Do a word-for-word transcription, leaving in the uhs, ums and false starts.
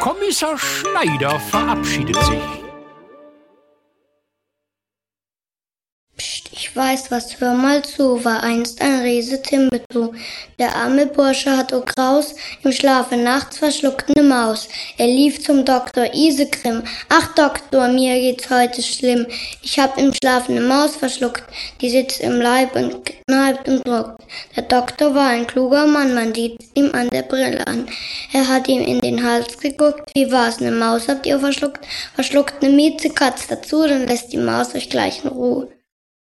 Kommissar Schneider verabschiedet sich. Psst, ich weiß was, hör mal zu, war einst ein Riese Timbetu. Der arme Bursche hat o Graus, im Schlafe nachts verschluckt ne Maus. Er lief zum Doktor Isegrim. Ach Doktor, mir geht's heute schlimm. Ich hab im Schlaf ne Maus verschluckt, die sitzt im Leib und kneipt und druckt. Der Doktor war ein kluger Mann, man sieht's ihm an der Brille an. Er hat ihm in den Hals geguckt, wie war's, ne Maus habt ihr verschluckt? Verschluckt ne Miezekatz dazu, dann lässt die Maus euch gleich in Ruhe.